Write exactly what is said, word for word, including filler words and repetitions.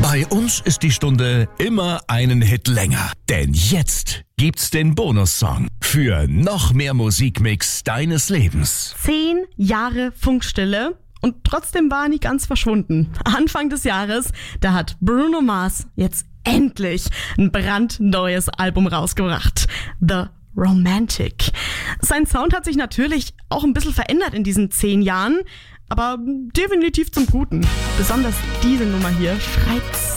Bei uns ist die Stunde immer einen Hit länger. Denn jetzt gibt's den Bonussong für noch mehr Musikmix deines Lebens. Zehn Jahre Funkstille und trotzdem war er nie ganz verschwunden. Anfang des Jahres, da hat Bruno Mars jetzt endlich ein brandneues Album rausgebracht. The Romantic. Sein Sound hat sich natürlich auch ein bisschen verändert in diesen zehn Jahren, aber definitiv zum Guten. Besonders diese Nummer hier schreit